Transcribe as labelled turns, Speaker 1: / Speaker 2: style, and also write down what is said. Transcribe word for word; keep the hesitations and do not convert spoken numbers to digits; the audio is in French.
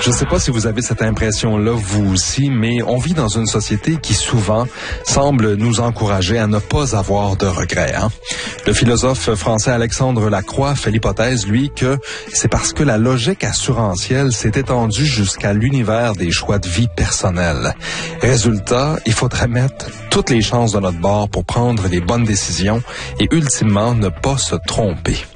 Speaker 1: Je ne sais pas si vous avez cette impression-là, vous aussi, mais on vit dans une société qui souvent semble nous encourager à ne pas avoir de regrets. Hein? Le philosophe français Alexandre Lacroix fait l'hypothèse, lui, que c'est parce que la logique assurantielle s'est étendue jusqu'à l'univers des choix de vie personnels. Résultat, il faudrait mettre toutes les chances de notre bord pour prendre les bonnes décisions et ultimement ne pas se tromper.